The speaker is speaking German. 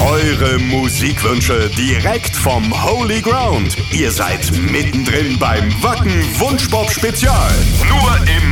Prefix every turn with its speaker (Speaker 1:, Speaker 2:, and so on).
Speaker 1: Eure Musikwünsche direkt vom Holy Ground. Ihr seid mittendrin beim Wacken Wunschpop Spezial. Nur im